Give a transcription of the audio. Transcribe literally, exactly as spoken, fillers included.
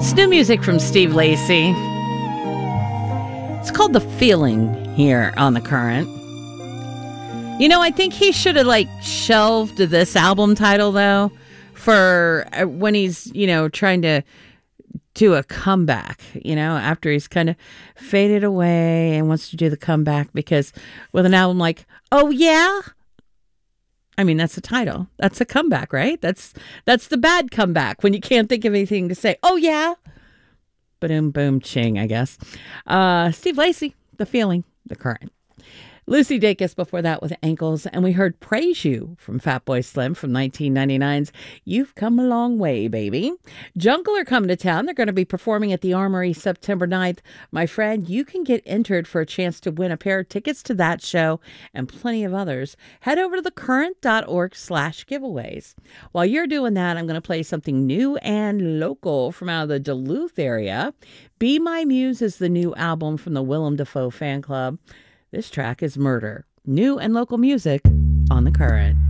New music from Steve Lacy. It's called The Feeling here on The Current. You know, I think he should have, like, shelved this album title, though, for uh, when he's, you know, trying to do a comeback, you know, after he's kind of faded away and wants to do the comeback, because with an album like, Oh Yeah, I mean, that's the title. That's a comeback, right? That's that's the bad comeback when you can't think of anything to say. Oh, yeah. Boom, boom, ching, I guess. Uh, Steve Lacy, The Feeling, The Current. Lucy Dacus before that with Ankles, and we heard Praise You from Fatboy Slim from nineteen ninety-nine's You've Come a Long Way, Baby. Jungle are coming to town. They're going to be performing at the Armory September ninth. My friend, you can get entered for a chance to win a pair of tickets to that show and plenty of others. Head over to thecurrent.org slash giveaways. While you're doing that, I'm going to play something new and local from out of the Duluth area. Be My Muse is the new album from the Willem Dafoe fan club. This track is Murder. New and local music on The Current.